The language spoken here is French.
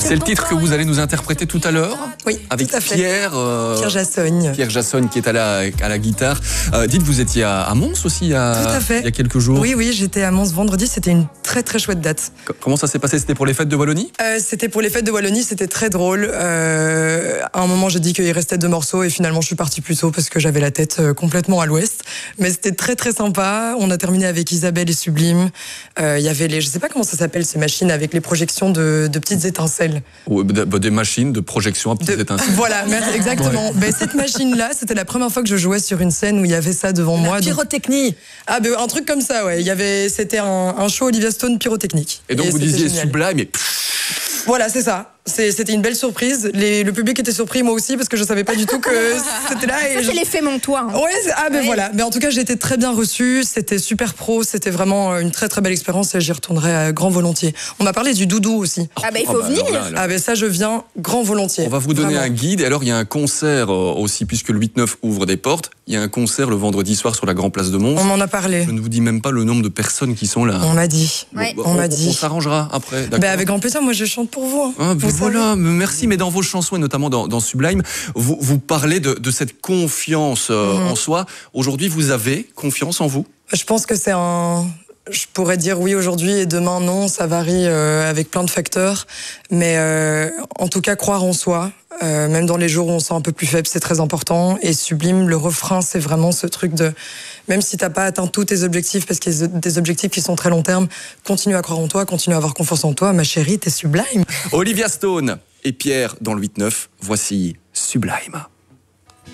C'est le titre que vous allez nous interpréter tout à l'heure. Oui, avec tout à fait. Pierre Jassogne. Pierre Jassogne qui est à la guitare. Dites, vous étiez à Mons aussi il y a quelques jours. Oui, j'étais à Mons vendredi. C'était une très très chouette date. Comment ça s'est passé? C'était pour les fêtes de Wallonie? C'était pour les fêtes de Wallonie. C'était très drôle. À un moment, j'ai dit qu'il restait 2 morceaux et finalement, je suis partie plus tôt parce que j'avais la tête complètement à l'ouest. Mais c'était très très sympa. On a terminé avec Isabelle et Sublime. Il y avait je sais pas comment ça s'appelle, ces machines avec les projections de petites étincelles. Des machines de projection à petites étincelles. Voilà, exactement. Ouais. Ben, cette machine-là, c'était la première fois que je jouais sur une scène où il y avait ça devant moi. Pyrotechnie. Un truc comme ça, ouais. C'était un show Olivia Stone pyrotechnique. Et donc vous disiez génial. Sublime et... Voilà, c'est ça. C'était une belle surprise. Le public était surpris, moi aussi, parce que je savais pas du tout que c'était là. Ça, c'est l'effet Montois. Hein. Ouais, voilà. Mais en tout cas, j'ai été très bien reçue. C'était super pro. C'était vraiment une très très belle expérience et j'y retournerai grand volontiers. On m'a parlé du doudou aussi. Il faut venir. Ça, je viens grand volontiers. On va vous donner vraiment un guide. Et alors, il y a un concert aussi, puisque le 8-9 ouvre des portes. Il y a un concert le vendredi soir sur la Grande Place de Mons. On m'en a parlé. Je ne vous dis même pas le nombre de personnes qui sont là. On m'a dit. On s'arrangera après. Avec grand plaisir. Moi, je chante pour vous. Voilà, merci. Mais dans vos chansons et notamment dans Sublime, vous parlez de cette confiance en soi. Aujourd'hui, vous avez confiance en vous? Je pense que je pourrais dire oui aujourd'hui et demain non, ça varie avec plein de facteurs. Mais en tout cas, croire en soi, même dans les jours où on se sent un peu plus faible, c'est très important. Et Sublime, le refrain, c'est vraiment ce truc de... Même si t'as pas atteint tous tes objectifs, parce qu'il y a des objectifs qui sont très long terme, continue à croire en toi, continue à avoir confiance en toi. Ma chérie, t'es sublime. Olivia Stone et Pierre dans le 8-9, voici Sublime.